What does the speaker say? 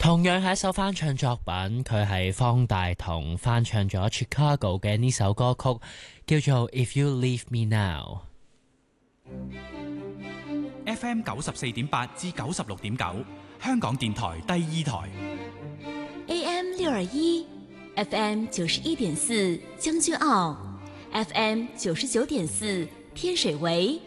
同樣係一首翻唱作品，佢係方大同翻唱咗 Chicago 嘅呢首歌曲，叫做 If You Leave Me Now。FM 94.8至96.9，香港電台第二台。 AM 621 FM 91.4將軍澳 FM 99.4天水圍